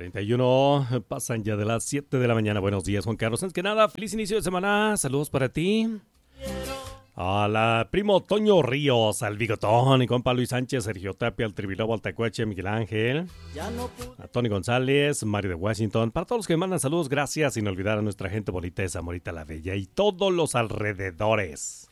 41 pasan ya de las 7 de la mañana. Buenos días, Juan Carlos. Antes que nada, feliz inicio de semana. Saludos para ti. A la primo Toño Ríos, al Bigotón, y compa Luis Sánchez, Sergio Tapia, al Tribilobo, al Tacuache, Miguel Ángel, a Tony González, Mario de Washington. Para todos los que me mandan saludos, gracias. Sin olvidar a nuestra gente bonita de Zamorita la Bella y todos los alrededores.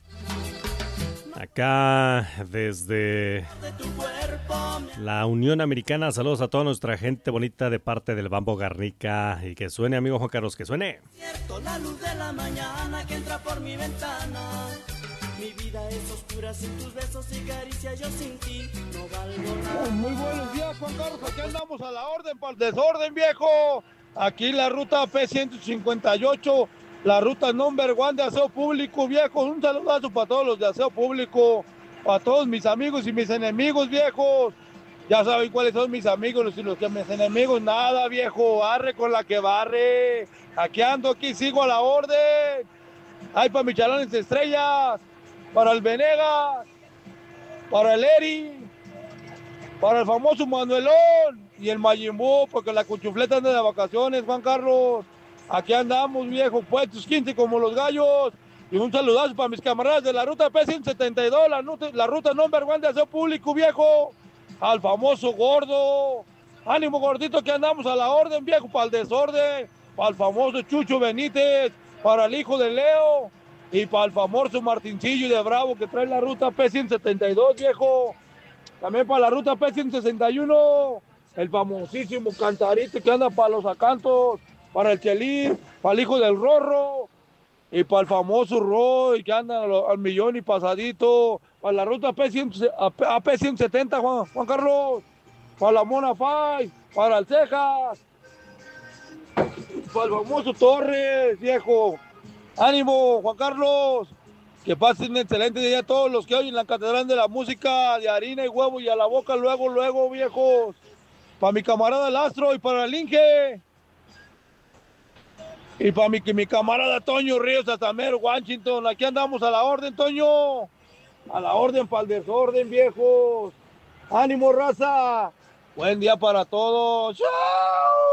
Acá desde la Unión Americana, saludos a toda nuestra gente bonita de parte del Bambo Garnica. Y que suene, amigo Juan Carlos, que suene. La luz de la mañana que entra por mi ventana. Mi vida es oscura sin tus besos y caricias, yo sin ti no valgo nada. Muy buenos días, Juan Carlos, aquí andamos a la orden para el desorden, viejo. Aquí la ruta P158, la ruta number 1 de aseo público, viejo. Un saludazo para todos los de aseo público, para todos mis amigos y mis enemigos, viejos. Ya saben cuáles son mis amigos y los que mis enemigos, nada, viejo. Arre con la que barre. Aquí ando, aquí sigo a la orden. Hay para mis chalanes de estrellas, para el Venegas, para el Eri, para el famoso Manuelón y el Mayimbu, porque la cuchufleta anda de vacaciones, Juan Carlos. Aquí andamos, viejo, puestos 15 como los gallos. Y un saludazo para mis camaradas de la ruta P172, la ruta number 1 de aseo público, viejo. Al famoso gordo. Ánimo, gordito, que andamos a la orden, viejo, para el desorden. Para el famoso Chucho Benítez, para el hijo de Leo. Y para el famoso Martincillo de Bravo, que trae la ruta P172, viejo. También para la ruta P161, el famosísimo Cantarito que anda para los acantos, para el Chelín, para el hijo del Rorro, y para el famoso Roy, que anda al millón y pasadito, para la ruta P170, Juan Carlos, para la Mona Fay, para el Cejas, para el famoso Torres, viejo. Ánimo, Juan Carlos. Que pasen un excelente día a todos los que oyen la Catedral de la Música de harina y huevo y a la boca luego, viejos. Para mi camarada el Astro y para el Inge. Y para mi camarada Toño Ríos hasta Mero Washington. Aquí andamos a la orden, Toño. A la orden para el desorden, viejos. Ánimo, raza. Buen día para todos. ¡Chao!